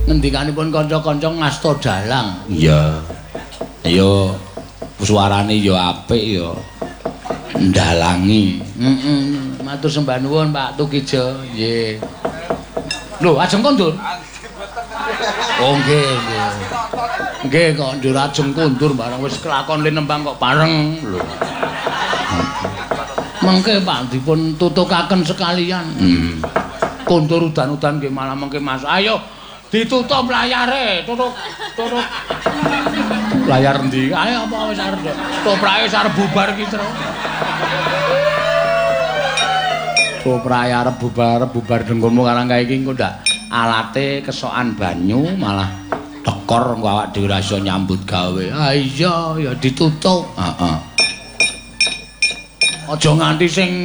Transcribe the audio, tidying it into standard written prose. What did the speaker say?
ngendikanipun kanca-kanca ngasta dalang. Iya. Ayo suarane ya apik ya. Ndalangi. Matur sembah nuwun Pak Tukijo. Nggih. Lho, ajeng kondur. Oh nggih, nggih. Nggih kok njur ajeng kondur bareng wis kelakon linembang kok bareng lho. Mengke Pak dipun tutukaken sekalian. Kondur udan-udan nggih malah mengke Mas. Ayo ditutup layare, tutup. Layar ndi? Ayo apa wis arep toprake arep bubar ki, Tru. Toprake arep bubar dengkulmu karang kae iki engko ndak alate kesokan banyu malah tekor engko awak dhewe ra iso nyambut gawe. Ah iya ya ditutup. Heeh. Aja nganti sing